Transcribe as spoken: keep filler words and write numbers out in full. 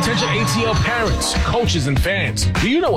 Attention A T L parents, coaches, and fans. Do you know what